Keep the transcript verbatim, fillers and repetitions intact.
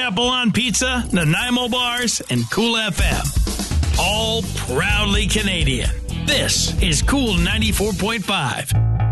Apple on Pizza, Nanaimo Bars, and Cool F M. All proudly Canadian. This is Cool ninety-four point five.